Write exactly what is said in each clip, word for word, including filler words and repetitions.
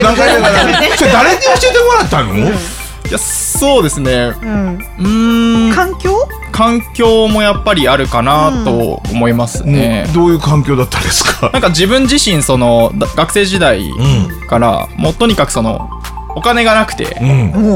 てことだったよね。 それ誰に教えてもらったの？うん、いやそうですね、うん、うーん環境環境もやっぱりあるかなと思いますね、 うん、どういう環境だったんですか？ なんか自分自身その学生時代から、うん、もうとにかくそのお金がなくて、うん、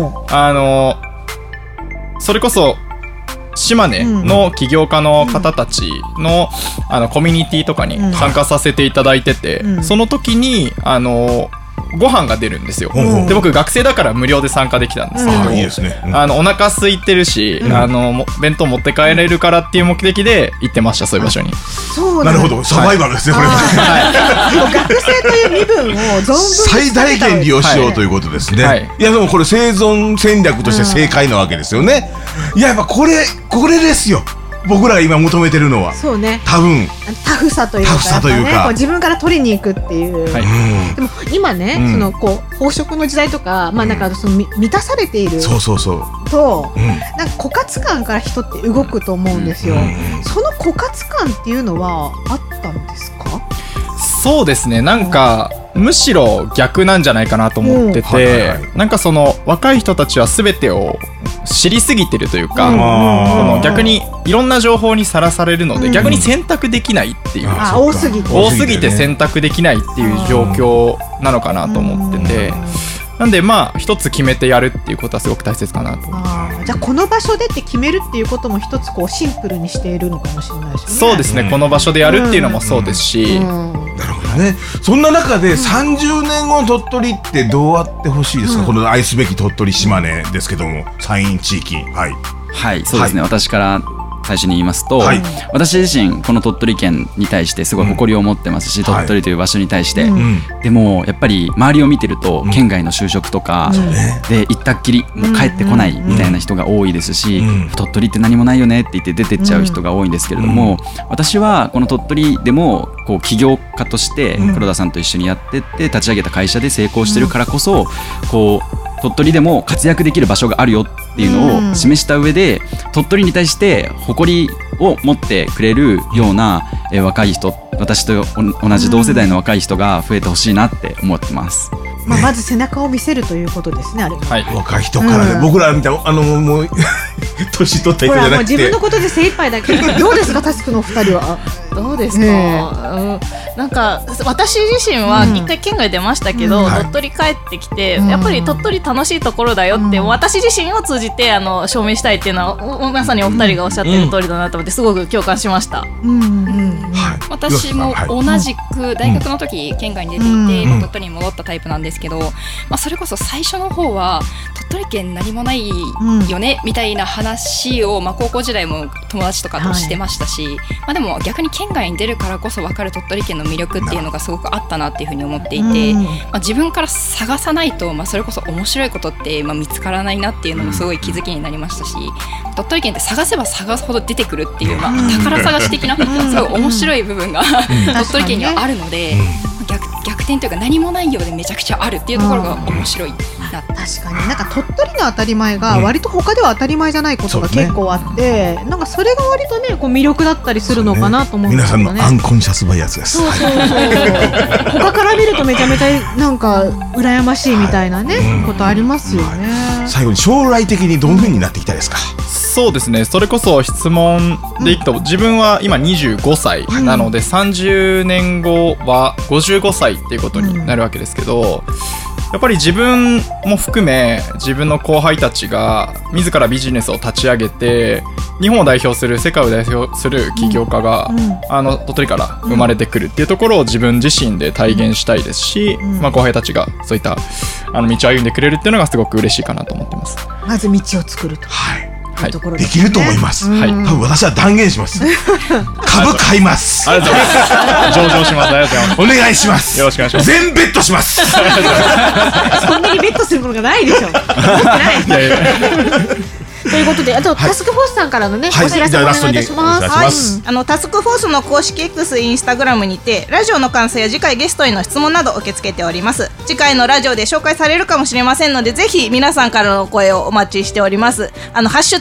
あのそれこそ島根の起業家の方たち の,、うん、あのコミュニティとかに参加させていただいてて、うん、その時にあのご飯が出るんですよ、うん、で僕学生だから無料で参加できたんですけど、うん、 いいですね、うん、 あのお腹空いてるし、うん、あの弁当持って帰れるからっていう目的で行ってました、そういう場所に。 そうなるほど、サバイバルですね、はい、 これ、はい、学生という身分を存分最大限利用しようということですね、はい、いやでもこれ生存戦略として正解なわけですよね、うん、いややっぱこれこれですよ、僕らが今求めてるのは。 そうね、 多分タフさというか、 タフさというか、 ね、こう自分から取りに行くっていう、はい、でも今ね、うん、そのこう飽食の時代とか、まあ、なんかその満たされている、うん、 そうそうそうと、うん、なんか枯渇感から人って動くと思うんですよ、うん、その枯渇感っていうのはあったんですか？ そうですね、なんか、うん、むしろ逆なんじゃないかなと思ってて、うんはいはいはい、なんかその若い人たちは全てを知りすぎてるというか、うん、の逆にいろんな情報にさらされるので、うん、逆に選択できないっていう、 あ多すぎて多すぎて選択できないっていう状況なのかなと思ってて、なんでまあ一つ決めてやるっていうことはすごく大切かなと。 あじゃあこの場所でって決めるっていうことも一つこうシンプルにしているのかもしれないですね。 そうですね、うん、この場所でやるっていうのもそうですし、うんうん、なるほどね。そんな中でさんじゅうねんごの鳥取ってどうあってほしいですか、うん、この愛すべき鳥取島根ですけども、山陰地域。はい、 はい、そうですね、はい、私から最初に言いますと、はい、私自身この鳥取県に対してすごい誇りを持ってますし、うん、鳥取という場所に対して、はい、でもやっぱり周りを見てると、うん、県外の就職とか、うん、で行ったっきりもう帰ってこないみたいな人が多いですし、うん、鳥取って何もないよねって言って出てっちゃう人が多いんですけれども、うん、私はこの鳥取でもこう起業家として黒田さんと一緒にやってって立ち上げた会社で成功してるからこそ、こう鳥取でも活躍できる場所があるよっていうのを示した上で、鳥取に対して誇りを持ってくれるような、えー、若い人、私と同じ同世代の若い人が増えてほしいなって思ってます、 まあ、まず背中を見せるということですね、あれは、 はい、若い人からね、うん、僕らみたいなあのもう年取った人じゃなくて、ほらもう自分のことで精一杯だけどどうですかタスクのお二人は。 どうですか、ねうん、なんか私自身は一回県外出ましたけど、うん、鳥取帰ってきて、うん、やっぱり鳥取楽しいところだよって、うん、私自身を通じてあの証明したいっていうのはまさにお二人がおっしゃってる通りだなと思ってすごく共感しました、うんうんはい、私も同じく大学の時県外に出ていて、うん、鳥取に戻ったタイプなんですけど、まあ、それこそ最初の方は鳥取県何もないよね、うん、みたいな話を、まあ、高校時代も友達とかとしてましたし、はいまあ、でも逆に県外に出るからこそ分かる鳥取県の魅力っていうのがすごくあったなっていうふうに思っていて、うんまあ、自分から探さないと、まあ、それこそ面白いことって、まあ、見つからないなっていうのもすごい気づきになりましたし、鳥取県って探せば探すほど出てくるっていう、まあ、宝探し的なすごい面白い部分が鳥取県にはあるので、逆逆転というか何もないようでめちゃくちゃあるっていうところが面白いな。 確かになんか鳥取の当たり前が割と他では当たり前じゃないことが結構あって、うん、なんかそれが割とねこう魅力だったりするのかなと思うんですけどね。 皆さんのアンコンシャスバイアスです。 そうそうそう他から見るとめちゃめちゃなんか羨ましいみたいなね、はい、ことありますよね、 はい、最後に将来的にどんな風になっていきたいですか。 そうですね、それこそ質問でいくと、うん、自分は今にじゅうごさいなので、うん、さんじゅうねんごはごじゅうごさいっていうことになるわけですけど、うん、やっぱり自分も含め自分の後輩たちが自らビジネスを立ち上げて日本を代表する世界を代表する起業家が、うん、あの鳥取から生まれてくるっていうところを自分自身で体現したいですし、うんまあ、後輩たちがそういったあの道を歩んでくれるっていうのがすごく嬉しいかなと思ってます。 まず道を作ると、 はいはい、でできると思います、はい、多分私は断言します株買います。 ありがとうございます上場します。ありがとうございます。 お願いします。 よろしくお願いします。 全ベットしますそんなにベットするものがないでしょ持ってないいやいやということで、あと、はい、タスクフォースさんからのね、はい、お知らせをお願いいたします。 はい、あのタスクフォースの公式 X、インスタグラムにてラジオの感想や次回ゲストへの質問など受け付けております。次回のラジオで紹介されるかもしれませんので、ぜひ皆さんからの声をお待ちしております。あのハッシュタグ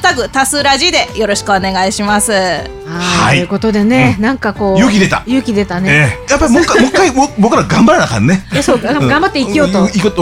タグタスラジでよろしくお願いします。 はい、ということでね、なんかこう勇気出た勇気出たね。 やっぱりもう一回もう一回僕ら頑張らなあかんね。 そう頑張って生きようと。